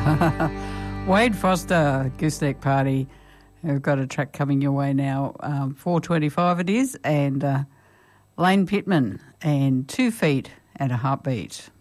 Wade Foster, Gooseneck Party. We've got a track coming your way now. 4:25 it is, and Lane Pittman and 2 Feet and a Heartbeat.